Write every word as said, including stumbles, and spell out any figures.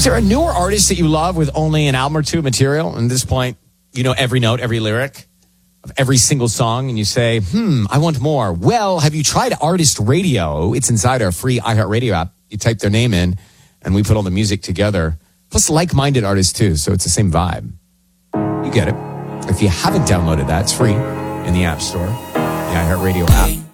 there a newer artist that you love with only an album or two material? And at this point, you know every note, every lyric of every single song, and you say, hmm, I want more. Well, have you tried Artist Radio? It's inside our free iHeartRadio app. You type their name in, and we put all the music together. Plus like-minded artists, too, so it's the same vibe. You get it. If you haven't downloaded that, it's free in the App Store, the iHeartRadio app.